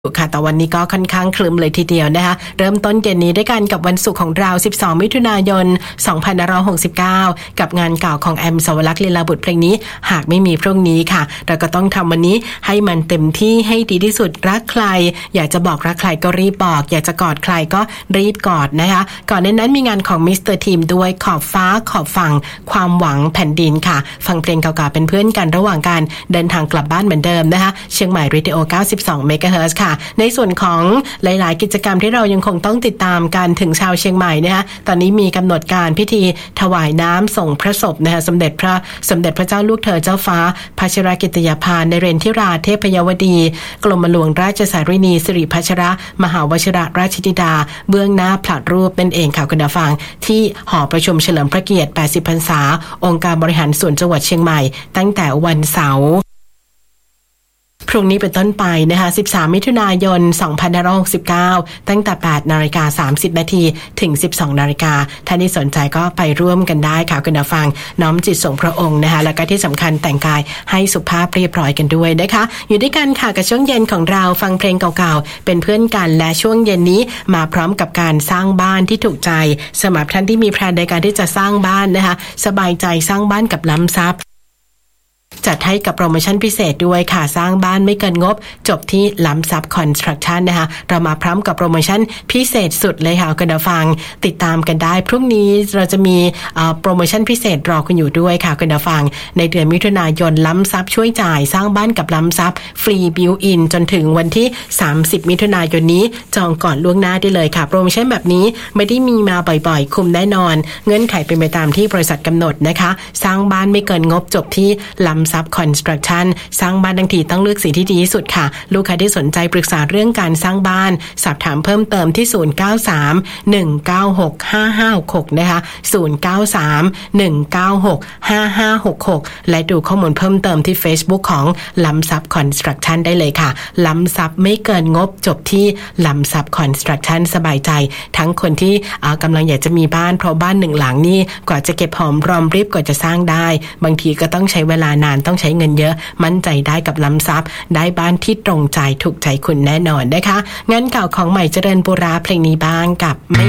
ค่ะแต่วันนี้ก็ค่อนข้างครึ้มเลยทีเดียวนะคะเริ่มต้นเย็นนี้ด้วยกันกับวันศุกร์ของเรา12มิถุนายน2569กับงานเก่าของแอมสาวรักษ์ลีลาบุตรเพลงนี้หากไม่มีพรุ่งนี้ค่ะเราก็ต้องทำวันนี้ให้มันเต็มที่ให้ดีที่สุดรักใครอยากจะบอกรักใครก็รีบบอกอยากจะกอดใครก็รีบกอดนะคะก่อนนั้นมีงานของมิสเตอร์ทีมด้วยขอบฟ้าขอบฝั่งความหวังแผ่นดินค่ะฟังเพลงเก่าๆเป็นเพื่อนกันระหว่างการเดินทางกลับบ้านเหมือนเดิมนะคะเชียงใหม่เรดิโอ92 เมกะเฮิรตซ์ค่ะในส่วนของหลายๆกิจกรรมที่เรายังคงต้องติดตามกันถึงชาวเชียงใหม่นะคะตอนนี้มีกำหนดการพิธีถวายน้ำส่งพระศพนะคะสมเด็จพระเจ้าลูกเธอเจ้าฟ้าพัชรกิติยาภา นเรนทิราเทพยวดีกรมหลวงราชสารินีสิริพัชรมหาวชิรราชธิดาเบื้องหน้าผลัดรูปนั่นเองค่ะคุณผู้ฟังที่หอประชุมเฉลิมพระเกียรติ80 พรรษาองค์การบริหารส่วนจังหวัดเชียงใหม่ตั้งแต่วันเสาร์พรุ่งนี้เป็นต้นไปนะคะ13มิถุนายน2569ตั้งแต่ 8:30 นถึง 12:00 นท่านที่สนใจก็ไปร่วมกันได้ค่ะคุณผู้ฟังน้อมจิตส่งพระองค์นะคะแล้วก็ที่สำคัญแต่งกายให้สุภาพเรียบร้อยกันด้วยนะคะอยู่ด้วยกันค่ะกับช่วงเย็นของเราฟังเพลงเก่าๆเป็นเพื่อนกันและช่วงเย็นนี้มาพร้อมกับการสร้างบ้านที่ถูกใจสำหรับท่านที่มีแพลนในการที่จะสร้างบ้านนะคะสบายใจสร้างบ้านกับล้ำทรัพย์จัดให้กับโปรโมชั่นพิเศษด้วยค่ะสร้างบ้านไม่เกินงบจบที่ล้ำทรัพย์คอนสตรัคชั่นนะคะเรามาพร้อมกับโปรโมชั่นพิเศษสุดเลยค่ะคุณผู้ฟังติดตามกันได้พรุ่งนี้เราจะมีโปรโมชั่นพิเศษรอคุณอยู่ด้วยค่ะคุณผู้ฟังในเดือนมิถุนายนล้ำทรัพย์ช่วยจ่ายสร้างบ้านกับล้ำทรัพย์ฟรีบิลอินจนถึงวันที่30มิถุนายนนี้จองก่อนล่วงหน้าได้เลยค่ะโปรโมชั่นแบบนี้ไม่ได้มีมาบ่อยๆคุ้มแน่นอนเงื่อนไขเป็นไปตามที่บริษัทกำหนดนะคะสร้างบ้านไม่เกินงบจบที่ล้ำทรัพย์ Construction สร้างบ้านทั้งทีต้องเลือกสิ่งที่ดีที่สุดค่ะลูกค้าที่สนใจปรึกษาเรื่องการสร้างบ้านสอบถามเพิ่มเติมที่0931965566นะคะ0931965566และดูข้อมูลเพิ่มเติมที่ Facebook ของล้ำทรัพย์ Construction ได้เลยค่ะล้ำทรัพย์ไม่เกินงบจบที่ล้ำทรัพย์ Construction สบายใจทั้งคนที่กำลังอยากจะมีบ้านเพราะบ้านหนึ่งหลังนี่กว่าจะเก็บหอมรอมริบกว่าจะสร้างได้บางทีก็ต้องใช้เวลานานต้องใช้เงินเยอะมั่นใจได้กับล้ำทรัพย์ได้บ้านที่ตรงใจถูกใจคุณแน่นอนนะคะงั้นเก่าของใหม่เจริญบุราเพลงนี้บ้างกับไม่